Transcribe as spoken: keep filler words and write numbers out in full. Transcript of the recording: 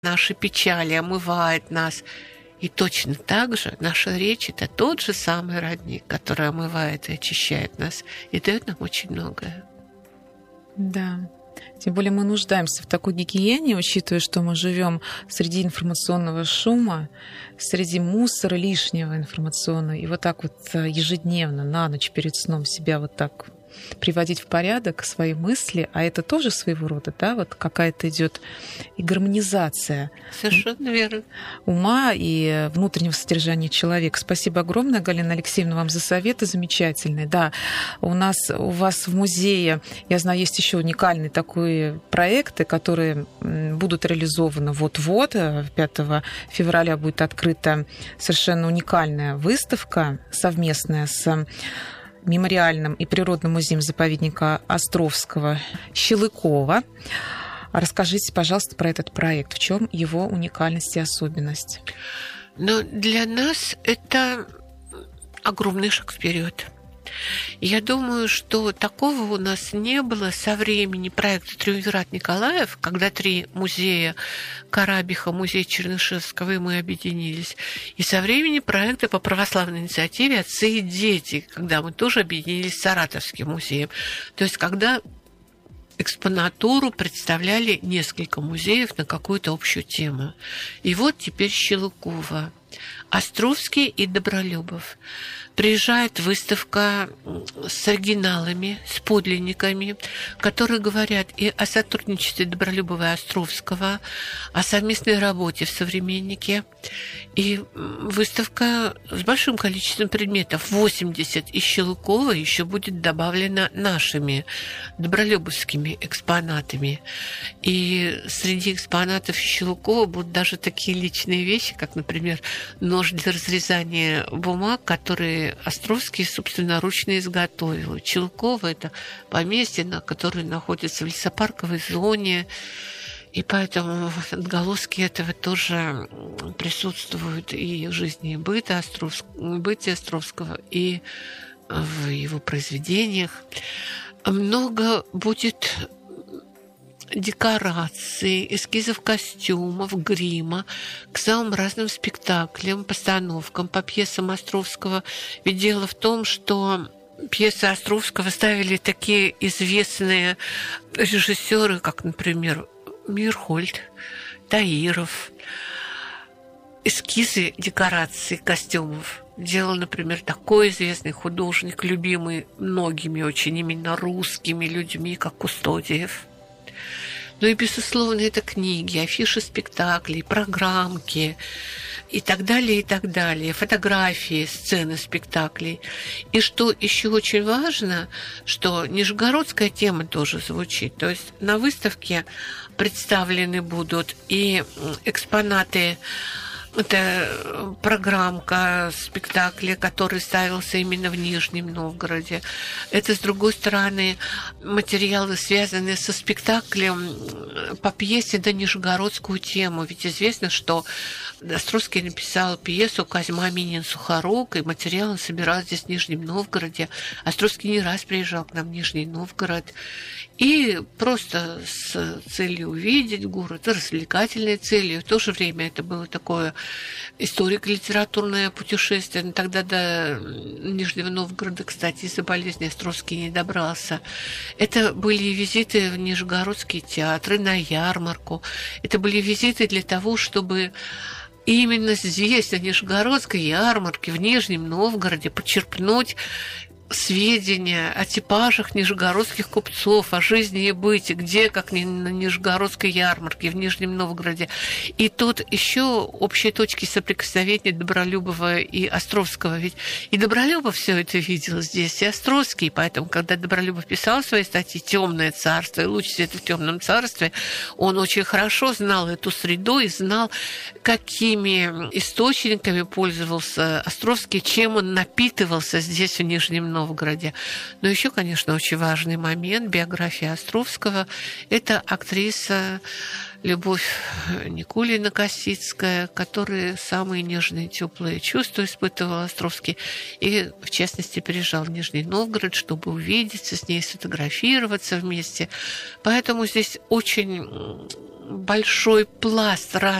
наши печали, омывает нас. И точно так же наша речь – это тот же самый родник, который омывает и очищает нас, и дает нам очень многое. Да. Тем более мы нуждаемся в такой гигиене, учитывая, что мы живем среди информационного шума, среди мусора лишнего информационного. И вот так вот ежедневно, на ночь перед сном себя вот так приводить в порядок свои мысли, а это тоже своего рода, да, вот какая-то идет и гармонизация. Совершенно верно. Ума и внутреннего содержания человека. Спасибо огромное, Галина Алексеевна, вам за советы замечательные. Да, у нас, у вас в музее, я знаю, есть еще уникальные такие проекты, которые будут реализованы вот-вот. пятого февраля будет открыта совершенно уникальная выставка совместная с мемориальным и природным музеем заповедника Островского Щелыкова. Расскажите, пожалуйста, про этот проект. В чем его уникальность и особенность? Но для нас это огромный шаг вперед. Я думаю, что такого у нас не было со времени проекта «Триумвират Николаев», когда три музея Карабиха, музей Чернышевского, и мы объединились. И со времени проекта по православной инициативе «Отцы и дети», когда мы тоже объединились с Саратовским музеем. То есть когда экспонатуру представляли несколько музеев на какую-то общую тему. И вот теперь Щелыкова, Островский и Добролюбов. Приезжает выставка с оригиналами, с подлинниками, которые говорят и о сотрудничестве Добролюбова и Островского, о совместной работе в «Современнике». И выставка с большим количеством предметов. восемьдесят из Щелыкова еще будет добавлено нашими добролюбовскими экспонатами. И среди экспонатов Щелыкова будут даже такие личные вещи, как, например, нож для разрезания бумаг, которые Островский собственноручно изготовил. Щелково – это поместье, которое находится в лесопарковой зоне, и поэтому отголоски этого тоже присутствуют и в жизни и быта Островского, быте Островского, и в его произведениях. Много будет декораций, эскизов костюмов, грима к самым разным спектаклям, постановкам по пьесам Островского. Ведь дело в том, что пьесы Островского ставили такие известные режиссеры, как, например, Мирхольд, Таиров. Эскизы декораций костюмов делал, например, такой известный художник, любимый многими очень именно русскими людьми, как Кустодиев. Ну и, безусловно, это книги, афиши спектаклей, программки и так далее, и так далее, фотографии, сцены спектаклей. И что еще очень важно, что нижегородская тема тоже звучит. То есть на выставке представлены будут и экспонаты. Это программка спектакля, который ставился именно в Нижнем Новгороде. Это, с другой стороны, материалы, связанные со спектаклем по пьесе на нижегородскую тему. Ведь известно, что Островский написал пьесу «Козьма Минин Сухорог», и материал он собирал здесь, в Нижнем Новгороде. Островский не раз приезжал к нам в Нижний Новгород. И просто с целью увидеть город, развлекательной целью. В то же время это было такое историко-литературное путешествие. Но тогда до Нижнего Новгорода, кстати, из-за болезни Островский не добрался. Это были визиты в Нижегородские театры, на ярмарку. Это были визиты для того, чтобы именно здесь, на Нижегородской ярмарке, в Нижнем Новгороде, почерпнуть сведения о типажах нижегородских купцов, о жизни и быте, где, как не на Нижегородской ярмарке, в Нижнем Новгороде. И тут еще общие точки соприкосновения Добролюбова и Островского. Ведь и Добролюбов все это видел здесь, и Островский. Поэтому, когда Добролюбов писал свои статьи «Темное царство» и «Луч света в темном царстве», он очень хорошо знал эту среду и знал, какими источниками пользовался Островский, чем он напитывался здесь, в Нижнем Новгороде. Новгороде. Но еще, конечно, очень важный момент биографии Островского – это актриса Любовь Никулина-Косицкая, которая самые нежные, теплые чувства испытывала Островский. И, в частности, приезжал в Нижний Новгород, чтобы увидеться с ней, сфотографироваться вместе. Поэтому здесь очень большой пласт разных